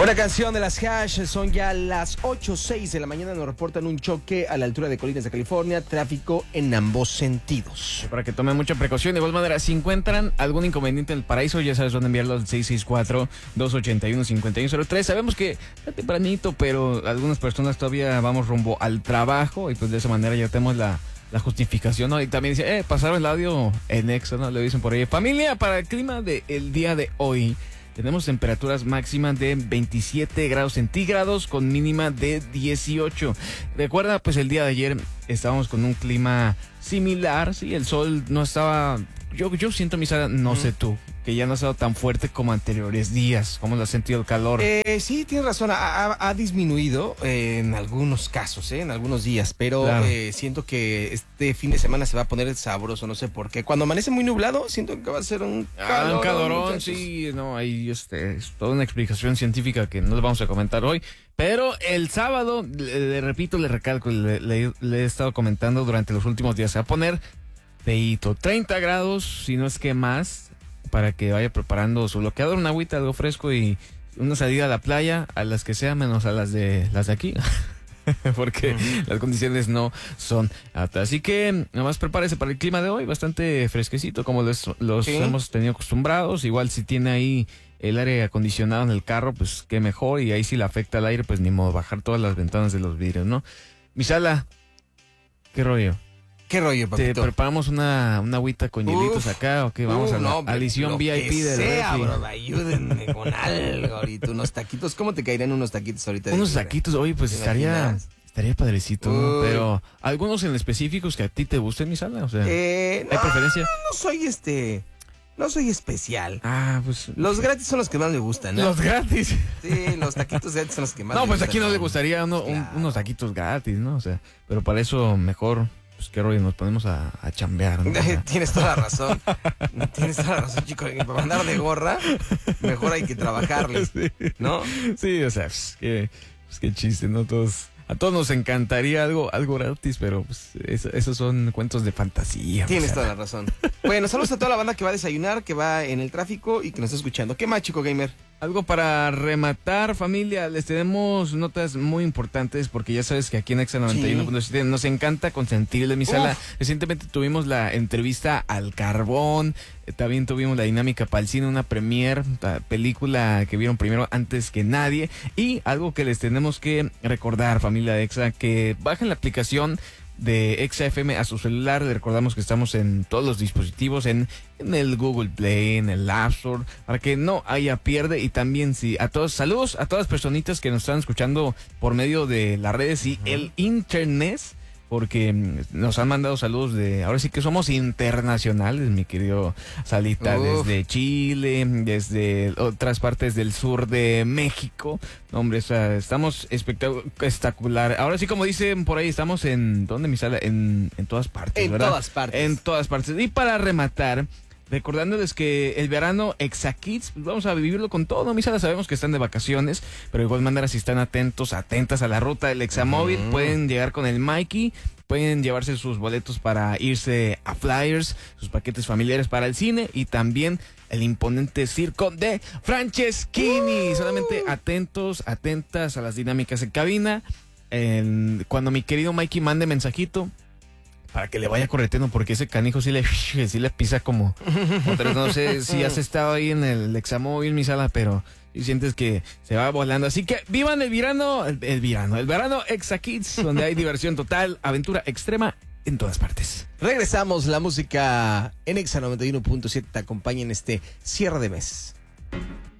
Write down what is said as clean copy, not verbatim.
Buena canción de las Hash, son ya las 8:06 de la mañana, nos reportan un choque a la altura de Colinas de California, tráfico en ambos sentidos. Para que tomen mucha precaución, de igual manera, si encuentran algún inconveniente en el Paraíso, ya sabes dónde enviarlo al 664-281-5103. Sabemos que está tempranito, pero algunas personas todavía vamos rumbo al trabajo y pues de esa manera ya tenemos la justificación, ¿no? Y también dice, pasaron el audio en Exa, ¿no? Le dicen por ahí. Familia, para el clima del día de hoy, tenemos temperaturas máximas de 27 grados centígrados con mínima de 18. Recuerda, pues el día de ayer estábamos con un clima similar, sí, el sol no estaba... Yo siento, Misa, no sé tú, que ya no ha estado tan fuerte como anteriores días. ¿Cómo lo has sentido el calor? Sí, tienes razón, ha disminuido en algunos casos, en algunos días, pero claro, siento que este fin de semana se va a poner sabroso, no sé por qué. Cuando amanece muy nublado, siento que va a ser un calorón. Un calorón, sí, no, hay es toda una explicación científica que no les vamos a comentar hoy. Pero el sábado, le repito, le recalco, le he estado comentando durante los últimos días, se va a poner feíto, 30 grados, si no es que más, para que vaya preparando su bloqueador, una agüita, algo fresco y una salida a la playa, a las que sea, menos a las de aquí, porque las condiciones no son aptas. Así que nomás prepárese para el clima de hoy, bastante fresquecito, como los ¿sí? hemos tenido acostumbrados. Igual si tiene ahí el aire acondicionado en el carro, pues qué mejor, y ahí si le afecta el aire, pues ni modo, bajar todas las ventanas de los vidrios, ¿no? Misala, ¿qué rollo? ¿Qué rollo, papito? ¿Te preparamos una agüita con hielitos acá o qué? Vamos a la edición VIP del sea, bro, ayúdenme con algo ahorita, unos taquitos. ¿Cómo te caerían unos taquitos ahorita? Unos taquitos, oye, pues estaría padrecito, ¿no? Pero algunos en específicos que a ti te gusten, mi sala, o sea, ¿hay preferencia? No soy especial. Pues... Los gratis son los que más me gustan, ¿no? ¿Los gratis? Sí, los taquitos gratis son los que más me gustan. No, pues aquí no le gustaría unos taquitos gratis, ¿no? O sea, pero para eso mejor... Pues qué rollo, nos ponemos a chambear, ¿no? Tienes toda la razón. Tienes toda la razón, chico. Para andar de gorra, mejor hay que trabajarle, ¿no? Sí, o sea, qué chiste, ¿no? A todos nos encantaría algo gratis, pero pues esos son cuentos de fantasía. Tienes toda la razón. Bueno, saludos a toda la banda que va a desayunar, que va en el tráfico y que nos está escuchando. ¿Qué más, chico gamer? Algo para rematar, familia, les tenemos notas muy importantes porque ya sabes que aquí en Exa 91.7 nos encanta consentirle, mi sala. Recientemente tuvimos la entrevista al Carbón, también tuvimos la dinámica para el cine, una premiere, película que vieron primero antes que nadie, y algo que les tenemos que recordar, familia de Exa, que bajen la aplicación de Exa FM a su celular. Le recordamos que estamos en todos los dispositivos, en el Google Play, en el App Store, para que no haya pierde. Y también saludos a todas las personitas que nos están escuchando por medio de las redes y el internet, porque nos han mandado saludos ahora sí que somos internacionales, mi querido Salita, desde Chile, desde otras partes del sur de México. No, hombre, estamos espectacular. Ahora sí, como dicen por ahí, estamos en, ¿dónde, mi sala? En todas partes, ¿verdad? En todas partes. En todas partes. Y para rematar, recordándoles que el verano ExaKids, pues vamos a vivirlo con todo, mis salas. Sabemos que están de vacaciones, pero de igual manera, si están atentas a la ruta del Examóvil, pueden llegar con el Mikey, pueden llevarse sus boletos para irse a Flyers, sus paquetes familiares para el cine y también el imponente circo de Franceschini. Solamente atentas a las dinámicas en cabina. Cuando mi querido Mikey mande mensajito, para que le vaya correteando, porque ese canijo sí le pisa como no sé si has estado ahí en el Examóvil, mi sala, pero si sientes que se va volando. Así que vivan el verano ExaKids, donde hay diversión total, aventura extrema en todas partes. Regresamos, la música en Exa 91.7 te acompaña en este cierre de mes.